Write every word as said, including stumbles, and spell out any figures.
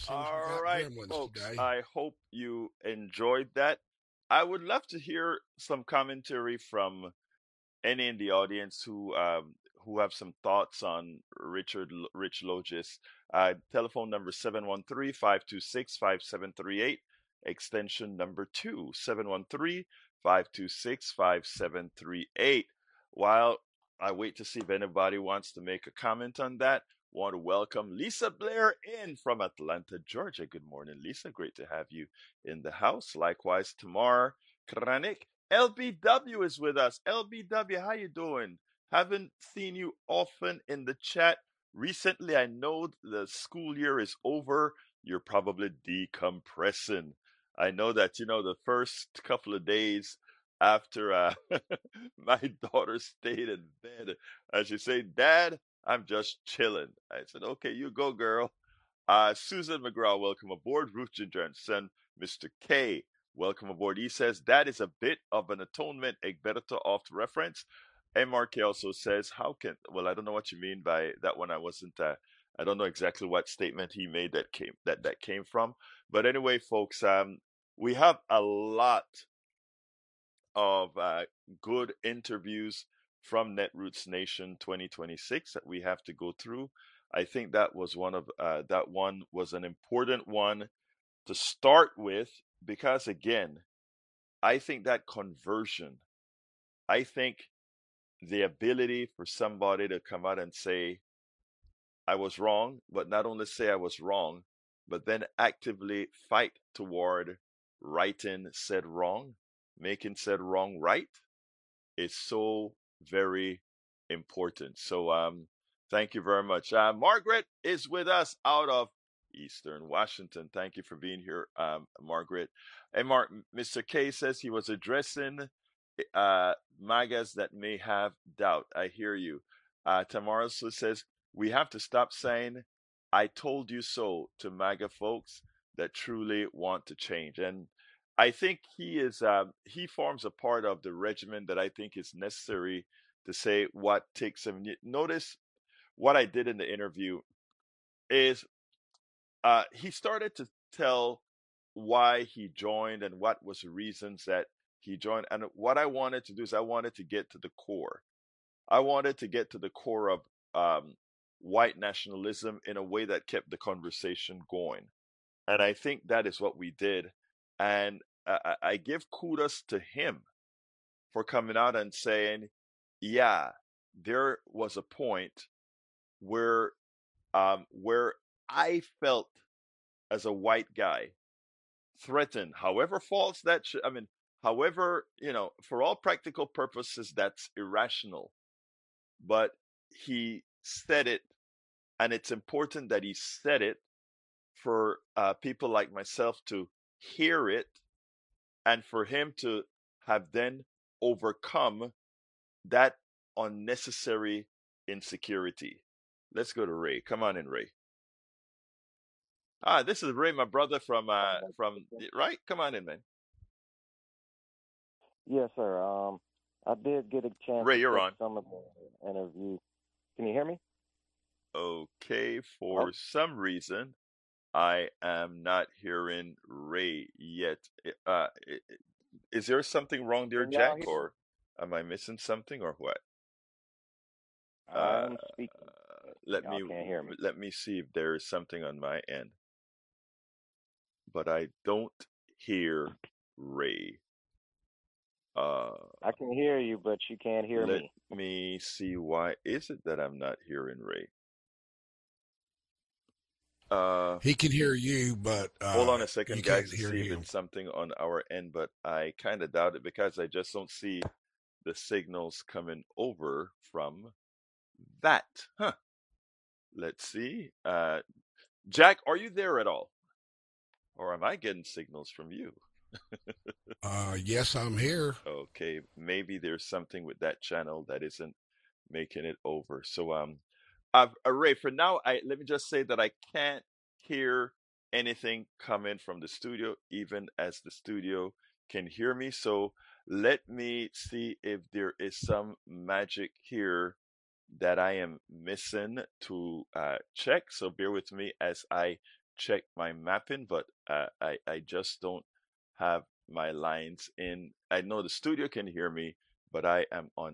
Seems we All got right, gremlins folks. today. I hope you enjoyed that. I would love to hear some commentary from any in the audience who um, who have some thoughts on Richard L- Rich Logis. Uh, telephone number seven one three, five two six, five seven three eight, extension number two, seven one three, five two six, five seven three eight. While I wait to see if anybody wants to make a comment on that, want to welcome Lisa Blair in from Atlanta, Georgia. Good morning, Lisa. Great to have you in the house. Likewise, Tamar Kranik. L B W is with us. L B W, how you doing? Haven't seen you often in the chat recently. I know the school year is over. You're probably decompressing. I know that, you know, the first couple of days after uh, my daughter stayed in bed, and she said, Dad, I'm just chilling. I said, okay, you go, girl. Uh, Susan McGraw, welcome aboard. Ruth Johnson, Mister K, welcome aboard. He says that is a bit of an atonement, Egberto oft reference. M R K also says, how can, well, I don't know what you mean by that one. I wasn't, uh, I don't know exactly what statement he made that came, that, that came from. But anyway, folks, um, we have a lot of uh, good interviews from Netroots Nation twenty twenty-six that we have to go through. I think that was one of uh, that one was an important one to start with because again, I think that conversion, I think the ability for somebody to come out and say I was wrong, but not only say I was wrong, but then actively fight toward righting said wrong, making said wrong right is so very important. So um, thank you very much. Uh, Margaret is with us out of Eastern Washington. Thank you for being here, um, Margaret. And Mark, Mister K says he was addressing uh, MAGAs that may have doubt. I hear you. Uh, Tamara also says we have to stop saying "I told you so" to MAGA folks that truly want to change. And I think he is uh, he forms a part of the regimen that I think is necessary to say what takes him. Notice what I did in the interview is uh, he started to tell why he joined and what was the reasons that he joined. And what I wanted to do is I wanted to get to the core. I wanted to get to the core of um, white nationalism in a way that kept the conversation going. And I think that is what we did. And I, I give kudos to him for coming out and saying, yeah, there was a point where um, where I felt as a white guy threatened, however false that should, I mean, however, you know, for all practical purposes, that's irrational. But he said it, and it's important that he said it for uh, people like myself to hear it and for him to have then overcome that unnecessary insecurity. Let's go to Ray. Come on in, Ray. Ah, this is Ray, my brother from uh from right. Come on in, man. Yes, sir. Um, I did get a chance Ray, to you're catch on. some of the interview. Can you hear me? Okay, Hello? for some reason I am not hearing Ray yet. I- Uh, i- i- is there something wrong there, Can y'all Jack, hear me? or am I missing something, or what? I Uh, am speaking, but let y'all me can't hear me. let me see if there is something on my end, but I don't hear Ray. Uh, I can hear you, but you can't hear let me. me see why is it that I'm not hearing Ray. Uh, He can hear you, but hold uh, on a he second, guys, can't to hear see if him. it's something on our end, but I kind of doubt it because I just don't see the signals coming over from that. Huh. Let's see. Uh, Jack, are you there at all? Or am I getting signals from you? Uh, yes, I'm here. Okay, maybe there's something with that channel that isn't making it over. So, um, uh, uh, Ray, for now, I let me just say that I can't hear anything coming from the studio, even as the studio can hear me. So let me see if there is some magic here that I am missing to uh, check. So bear with me as I check my mapping, but uh, I I just don't have my lines in. I know the studio can hear me, but I am on